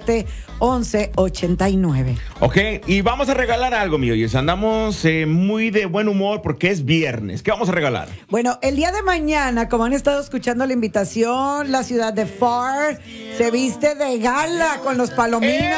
877-1189. Ok, y vamos a regalar algo, mi oyes. Andamos muy de buen humor porque es viernes. ¿Qué vamos a regalar? Bueno, el día de mañana, como han estado escuchando la invitación, la ciudad de Far se viste de gala con los palominos.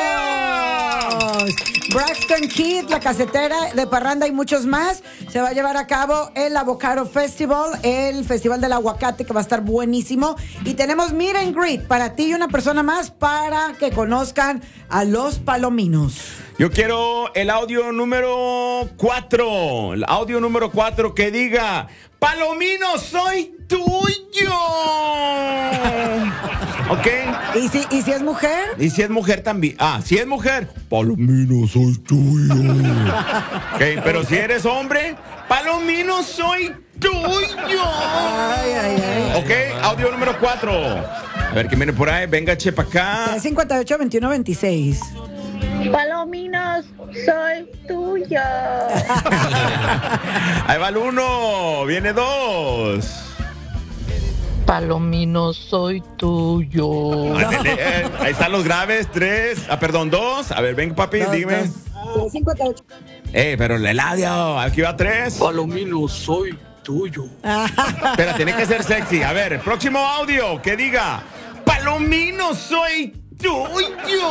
Braxton Kid, la casetera de parranda y muchos más. Se va a llevar a cabo el Avocado Festival, el Festival del Aguacate, que va a estar buenísimo. Y tenemos meet and greet para ti y una persona más para que conozcan a los palominos. Yo quiero el audio número 4. El audio número 4 que diga: Palomino, soy tuyo. ¿Ok? ¿Y si es mujer? Y si es mujer también. Si es mujer, Palomino, soy tuyo. Ok, pero si eres hombre, Palomino, soy tuyo. Ok, audio número 4. A ver, ¿quién viene por ahí? Venga, chepa acá. 58-21-26. Palominos, soy tuyo. Ahí va el 1, viene 2. Palomino, soy tuyo. Ahí están los graves, 3. Perdón, 2. A ver, ven, papi, dígame. 58. Pero el audio, aquí va 3. Palomino, soy tuyo. Espera, tiene que ser sexy. A ver, próximo audio, que diga: Palomino, soy tuyo.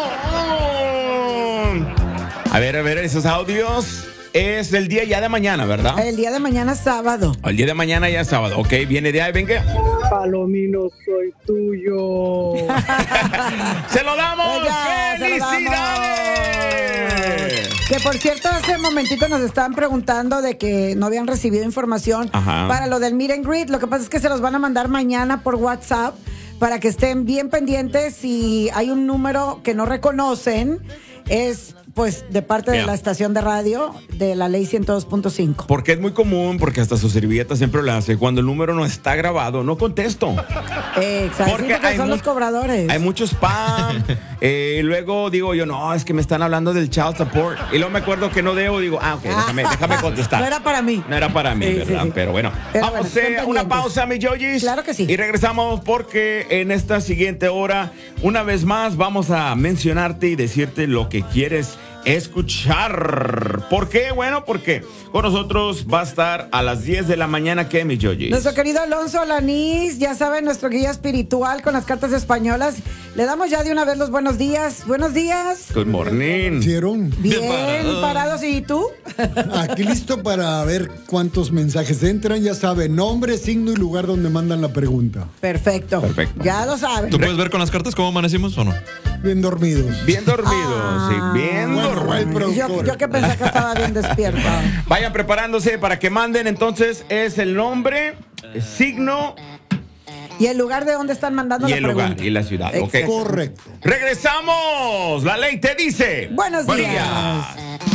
A ver, esos audios. Es el día ya de mañana, ¿verdad? El día de mañana es sábado. El día de mañana ya es sábado. Ok, viene de ahí, venga. Palomino, soy tuyo. ¡Se lo damos! Oiga, ¡Felicidades! Que por cierto, hace un momentito nos estaban preguntando de que no habían recibido información para lo del meet and greet. Lo que pasa es que se los van a mandar mañana por WhatsApp para que estén bien pendientes. Si hay un número que no reconocen, es pues de parte de la estación de radio de la ley 102.5. Porque es muy común, porque hasta su servilleta siempre lo hace. Cuando el número no está grabado, no contesto. Exacto, porque son los cobradores. Hay mucho spam. Luego digo yo, no, es que me están hablando del child support. Y luego me acuerdo que no debo, digo, ok, déjame contestar. No era para mí. No era para mí, ¿verdad? Sí. Pero bueno, vamos a hacer una pausa, mi Yoyis. Claro que sí. Y regresamos porque en esta siguiente hora, una vez más, vamos a mencionarte y decirte lo que quieres escuchar. ¿Por qué? Bueno, porque con nosotros va a estar a las 10 de la mañana, ¿qué, mi Yoyi? Nuestro querido Alonso Alanís, ya saben, nuestro guía espiritual con las cartas españolas. Le damos ya de una vez los buenos días. Buenos días. Good morning. ¿Hicieron? Bien parados. ¿Y tú? Aquí listo para ver cuántos mensajes entran. Ya saben, nombre, signo y lugar donde mandan la pregunta. Perfecto. Ya lo saben. ¿Tú puedes ver con las cartas cómo amanecimos o no? Bien dormidos. Bien dormidos, sí, bien dormidos. Yo que pensé que estaba bien despierto. Vayan preparándose para que manden. Entonces es el nombre, el signo y el lugar de donde están mandando la pregunta. Y el lugar y la ciudad. Okay. Correcto. Regresamos. La ley te dice. Buenos días.